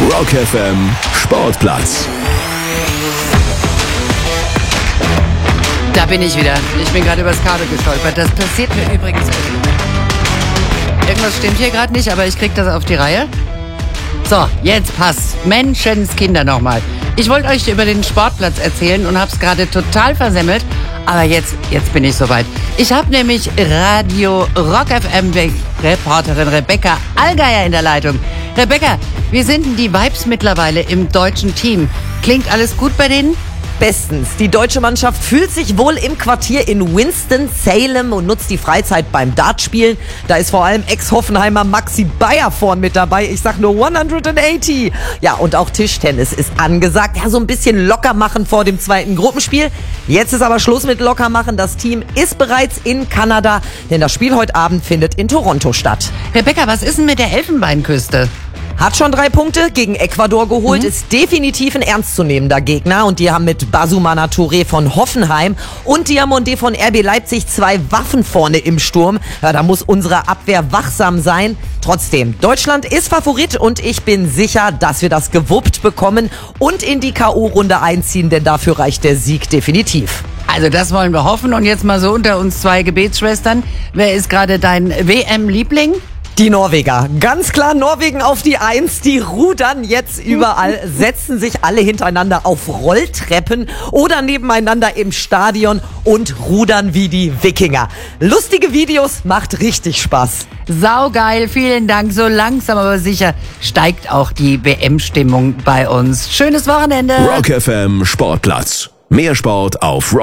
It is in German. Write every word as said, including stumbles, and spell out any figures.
Rock F M Sportplatz. Da bin ich wieder. Ich bin gerade übers Kabel gestolpert. Das passiert mir übrigens. Irgendwas stimmt hier gerade nicht, aber ich krieg das auf die Reihe. So, jetzt passt. Menschenskinder nochmal. Ich wollte euch über den Sportplatz erzählen und hab's gerade total versemmelt. Aber jetzt, jetzt bin ich soweit. Ich habe nämlich Radio Rock F M Reporterin Rebecca Allgeier in der Leitung. Rebecca, wie sind denn die Vibes mittlerweile im deutschen Team? Klingt alles gut bei denen? Bestens. Die deutsche Mannschaft fühlt sich wohl im Quartier in Winston-Salem und nutzt die Freizeit beim Dartspielen. Da ist vor allem Ex-Hoffenheimer Maxi Bayer vorn mit dabei. Ich sag nur hundertachtzig. Ja, und auch Tischtennis ist angesagt. Ja, so ein bisschen locker machen vor dem zweiten Gruppenspiel. Jetzt ist aber Schluss mit locker machen. Das Team ist bereits in Kanada, denn das Spiel heute Abend findet in Toronto statt. Rebecca, was ist denn mit der Elfenbeinküste? Hat schon drei Punkte gegen Ecuador geholt, mhm. ist definitiv ein ernstzunehmender Gegner und die haben mit Basumana Touré von Hoffenheim und Diamonde von R B Leipzig zwei Waffen vorne im Sturm. Ja, da muss unsere Abwehr wachsam sein. Trotzdem, Deutschland ist Favorit und ich bin sicher, dass wir das gewuppt bekommen und in die K O-Runde einziehen, denn dafür reicht der Sieg definitiv. Also das wollen wir hoffen und jetzt mal so unter uns zwei Gebetsschwestern. Wer ist gerade dein W M-Liebling? Die Norweger. Ganz klar Norwegen auf die Eins. Die rudern jetzt überall, setzen sich alle hintereinander auf Rolltreppen oder nebeneinander im Stadion und rudern wie die Wikinger. Lustige Videos, macht richtig Spaß. Saugeil, vielen Dank. So langsam aber sicher steigt auch die W M-Stimmung bei uns. Schönes Wochenende. Rock F M Sportplatz. Mehr Sport auf Rock